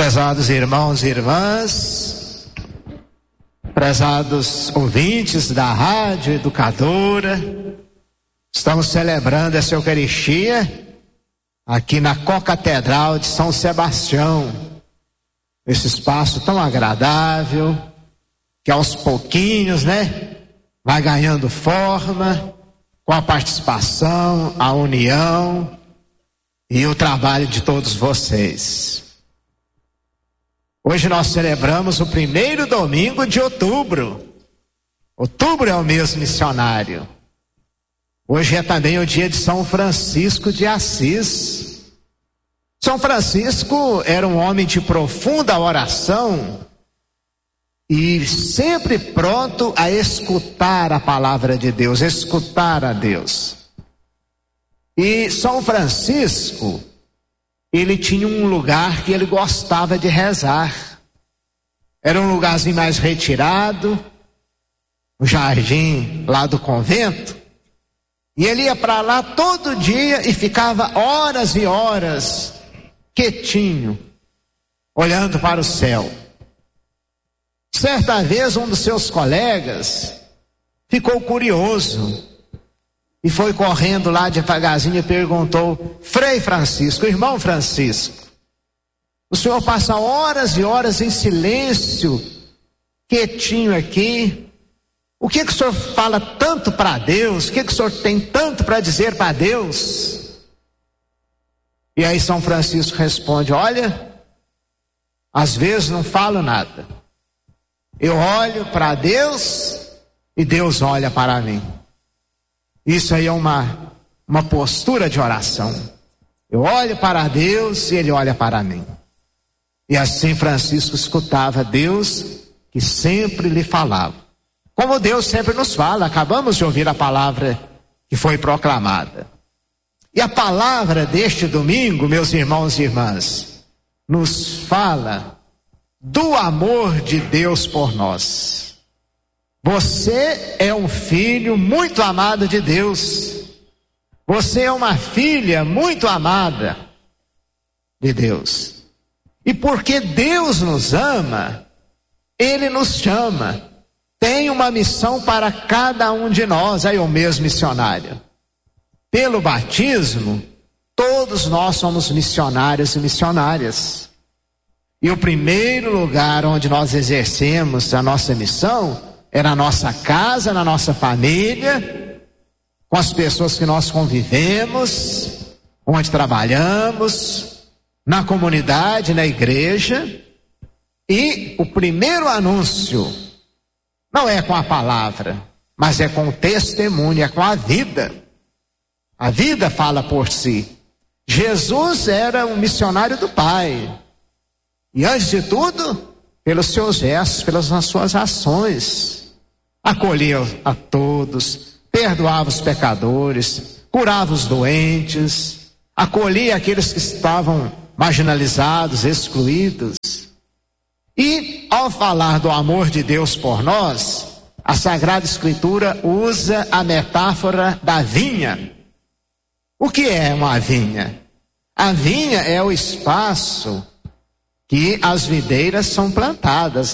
Prezados irmãos e irmãs, prezados ouvintes da Rádio Educadora, estamos celebrando essa Eucaristia aqui na Co-Catedral de São Sebastião, esse espaço tão agradável, que aos pouquinhos, vai ganhando forma, com a participação, a união e o trabalho de todos vocês. Hoje nós celebramos o primeiro domingo de outubro. Outubro é o mês missionário. Hoje é também o dia de São Francisco de Assis. São Francisco era um homem de profunda oração e sempre pronto a escutar a palavra de Deus, escutar a Deus. E São Francisco, ele tinha um lugar que ele gostava de rezar. Era um lugarzinho mais retirado, o jardim lá do convento. E ele ia para lá todo dia e ficava horas e horas quietinho, olhando para o céu. Certa vez um dos seus colegas ficou curioso e foi correndo lá devagarzinho e perguntou: Frei Francisco, irmão Francisco, o senhor passa horas e horas em silêncio, quietinho aqui, o que o senhor fala tanto para Deus? O que o senhor tem tanto para dizer para Deus? E aí São Francisco responde: olha, às vezes não falo nada, eu olho para Deus e Deus olha para mim. Isso aí é uma postura de oração. Eu olho para Deus e Ele olha para mim. E assim Francisco escutava Deus, que sempre lhe falava. Como Deus sempre nos fala, acabamos de ouvir a palavra que foi proclamada. E a palavra deste domingo, meus irmãos e irmãs, nos fala do amor de Deus por nós. Você é um filho muito amado de Deus. Você é uma filha muito amada de Deus. E porque Deus nos ama, Ele nos chama. Tem uma missão para cada um de nós. Aí o mesmo missionário. Pelo batismo, todos nós somos missionários e missionárias. E o primeiro lugar onde nós exercemos a nossa missão é na nossa casa, na nossa família, com as pessoas que nós convivemos, onde trabalhamos, na comunidade, na igreja. E o primeiro anúncio não é com a palavra, mas é com o testemunho, é com a vida. A vida fala por si. Jesus era um missionário do Pai. E antes de tudo, pelos seus gestos, pelas suas ações. Acolhia a todos, perdoava os pecadores, curava os doentes, acolhia aqueles que estavam marginalizados, excluídos. E ao falar do amor de Deus por nós, a Sagrada Escritura usa a metáfora da vinha. O que é uma vinha? A vinha é o espaço que as videiras são plantadas,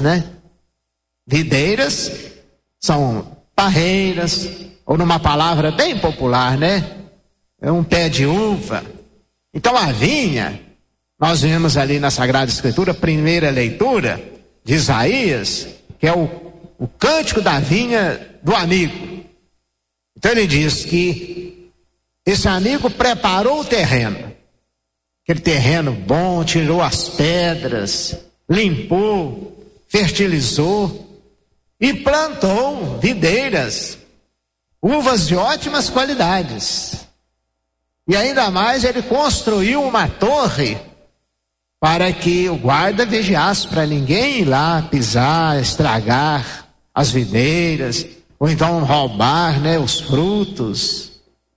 Videiras são parreiras, ou numa palavra bem popular, é um pé de uva. Então a vinha, nós vemos ali na Sagrada Escritura, primeira leitura de Isaías, que é o cântico da vinha do amigo. Então ele diz que esse amigo preparou o terreno, aquele terreno bom, tirou as pedras, limpou, fertilizou e plantou videiras, uvas de ótimas qualidades. E ainda mais ele construiu uma torre para que o guarda vigiasse, para ninguém ir lá pisar, estragar as videiras, ou então roubar, os frutos.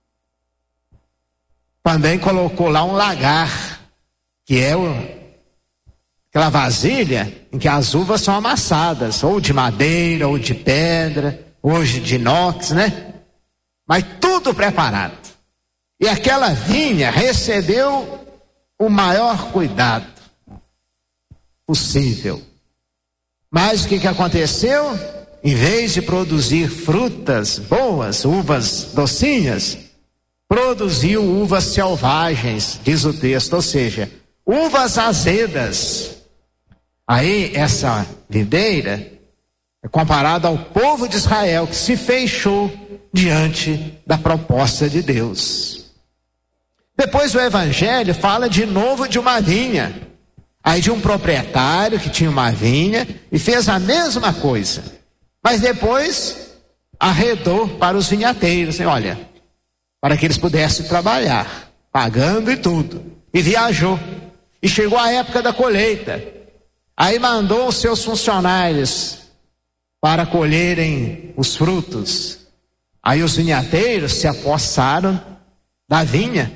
Também colocou lá um lagar, que é aquela vasilha em que as uvas são amassadas, ou de madeira, ou de pedra, hoje de inox, Mas tudo preparado. E aquela vinha recebeu o maior cuidado. possível. Mas o que aconteceu? Em vez de produzir frutas boas, uvas docinhas, produziu uvas selvagens, diz o texto, ou seja, uvas azedas. Aí essa videira é comparada ao povo de Israel, que se fechou diante da proposta de Deus. Depois o evangelho fala de novo de uma vinha, aí de um proprietário que tinha uma vinha e fez a mesma coisa, mas depois arredou para os vinhateiros, olha, para que eles pudessem trabalhar, pagando e tudo, e viajou, e chegou a época da colheita, aí mandou os seus funcionários para colherem os frutos. Aí os vinhateiros se apossaram da vinha,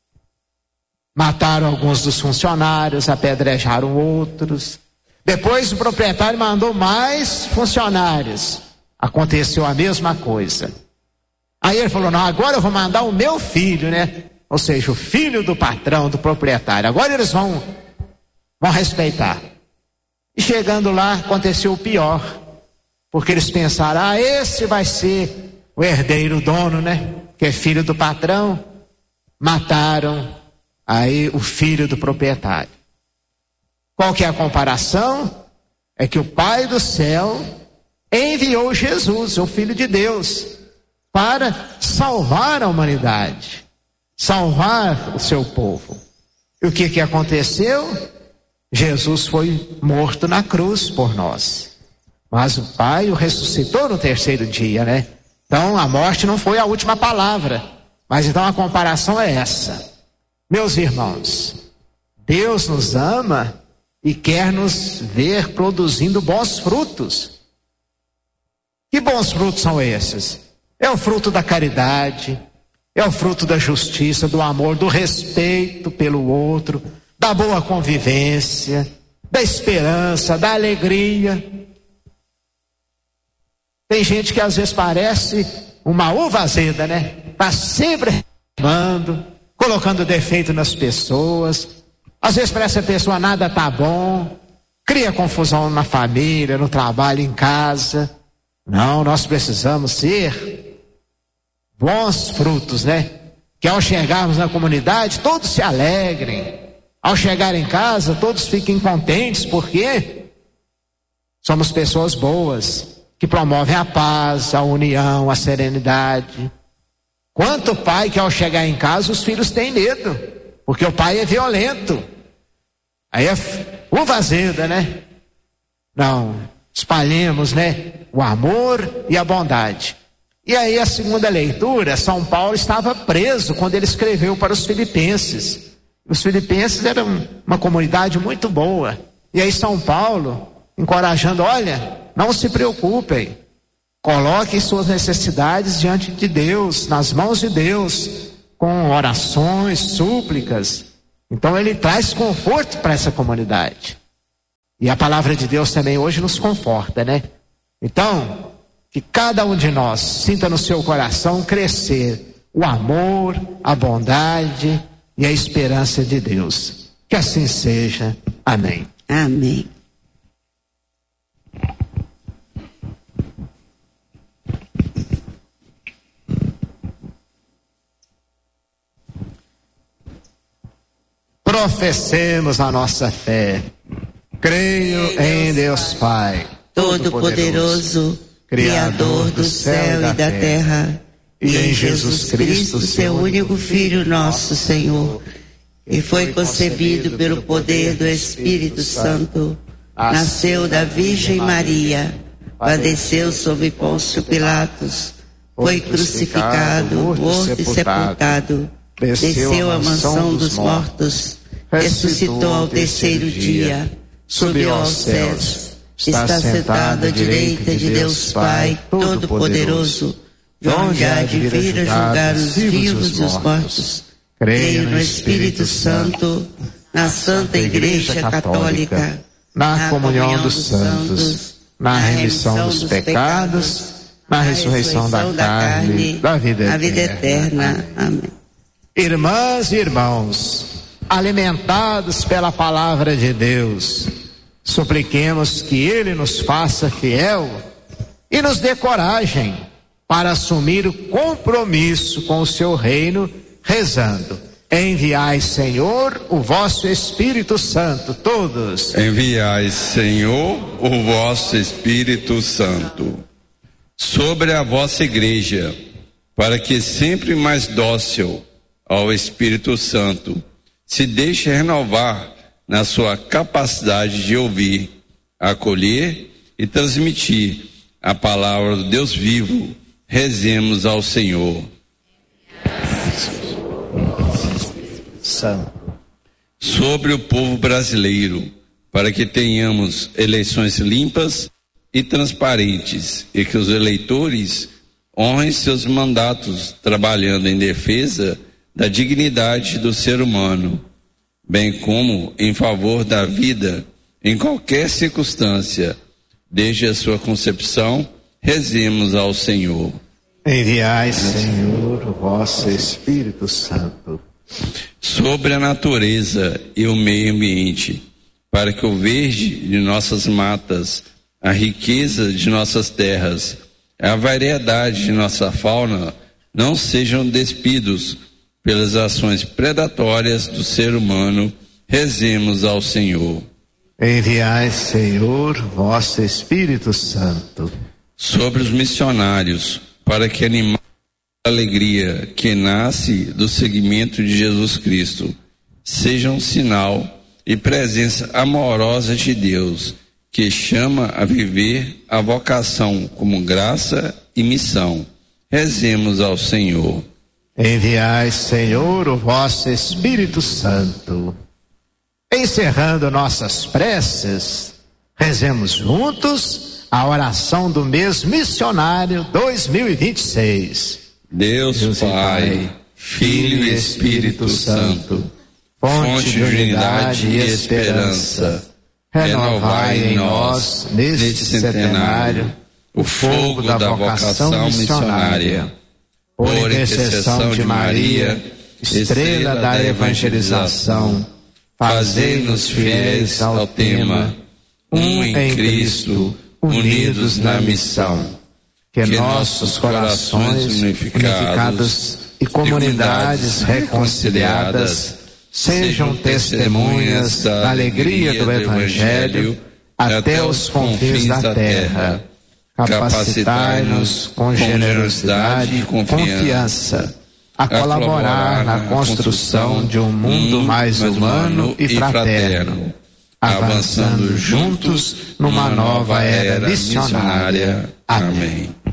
mataram alguns dos funcionários, apedrejaram outros. Depois o proprietário mandou mais funcionários, aconteceu a mesma coisa. Aí ele falou, não, agora eu vou mandar o meu filho, né? Ou seja, o filho do patrão, do proprietário, agora eles vão respeitar. E chegando lá, aconteceu o pior, porque eles pensaram, esse vai ser o herdeiro, o dono, né? Que é filho do patrão. Mataram aí o filho do proprietário. Qual que é a comparação? É que o Pai do céu enviou Jesus, o Filho de Deus, para salvar a humanidade, salvar o seu povo. E o que aconteceu? Jesus foi morto na cruz por nós. Mas o Pai o ressuscitou no terceiro dia, né? Então a morte não foi a última palavra. Mas então a comparação é essa. Meus irmãos, Deus nos ama e quer nos ver produzindo bons frutos. Que bons frutos são esses? É o fruto da caridade, é o fruto da justiça, do amor, do respeito pelo outro, da boa convivência, da esperança, da alegria. Tem gente que às vezes parece uma uva azeda, né? Está sempre reclamando, colocando defeito nas pessoas. Às vezes parece que a pessoa nada tá bom, cria confusão na família, no trabalho, em casa. Não, nós precisamos ser bons frutos, né? Que ao chegarmos na comunidade, todos se alegrem. Ao chegar em casa, todos fiquem contentes, porque somos pessoas boas, que promovem a paz, a união, a serenidade. Quanto pai que ao chegar em casa os filhos têm medo, porque o pai é violento. Aí é uva azeda, né? Não, espalhemos, né? O amor e a bondade. E aí a segunda leitura, São Paulo estava preso quando ele escreveu para os filipenses. Os filipenses eram uma comunidade muito boa. E aí São Paulo, encorajando, olha, não se preocupem, coloquem suas necessidades diante de Deus, nas mãos de Deus, com orações, súplicas. Então ele traz conforto para essa comunidade. E a palavra de Deus também hoje nos conforta, né? Então, que cada um de nós sinta no seu coração crescer o amor, a bondade e a esperança de Deus. Que assim seja. Amém. Amém. Professemos a nossa fé. Creio em Deus Pai, Todo-Poderoso, Criador do céu e da terra, e em Jesus Cristo, seu único Filho, nosso Senhor, que foi concebido pelo poder do Espírito Santo, nasceu da Virgem Maria, padeceu sob Pôncio Pilatos, foi crucificado, morto e sepultado, desceu à mansão dos mortos, ressuscitou ao terceiro dia, subiu aos céus, está sentado à direita de Deus Pai Todo-Poderoso, de onde há de vir a julgar os vivos e os mortos. Creio no Espírito Santo, na Santa Igreja Católica, na comunhão dos santos, na remissão dos pecados, na ressurreição da carne, da vida eterna. Amém. Irmãs e irmãos, alimentados pela palavra de Deus, Supliquemos que Ele nos faça fiel e nos dê coragem para assumir o compromisso com o seu reino, rezando: enviai, Senhor, o vosso Espírito Santo. Todos. Enviai, Senhor, o vosso Espírito Santo sobre a vossa igreja, para que sempre mais dócil ao Espírito Santo se deixe renovar na sua capacidade de ouvir, acolher e transmitir a palavra do Deus vivo. Rezemos ao Senhor. Santo. Sobre o povo brasileiro, para que tenhamos eleições limpas e transparentes e que os eleitores honrem seus mandatos trabalhando em defesa da dignidade do ser humano, bem como em favor da vida em qualquer circunstância, desde a sua concepção. Rezemos ao Senhor. Enviai, Senhor, o vosso Espírito Santo. Sobre a natureza e o meio ambiente, para que o verde de nossas matas, a riqueza de nossas terras, a variedade de nossa fauna não sejam despidos pelas ações predatórias do ser humano. Rezemos ao Senhor. Enviai, Senhor, vosso Espírito Santo. Sobre os missionários, para que animar a alegria que nasce do seguimento de Jesus Cristo seja um sinal e presença amorosa de Deus, que chama a viver a vocação como graça e missão. Rezemos ao Senhor. Enviai, Senhor, o vosso Espírito Santo. Encerrando nossas preces, rezemos juntos a oração do mês missionário 2026. Deus Pai, Filho e Espírito Santo, fonte de unidade e esperança, renovai em nós, neste centenário, o fogo da vocação missionária. Por intercessão de Maria, estrela da evangelização, fazei-nos fiéis ao tema, um em Cristo, unidos na missão. Que nossos corações unificados e comunidades reconciliadas sejam testemunhas da alegria do Evangelho até os confins da terra. Capacitai-nos com generosidade e confiança a colaborar na construção de um mundo mais humano e fraterno, avançando juntos numa nova era missionária. Amém.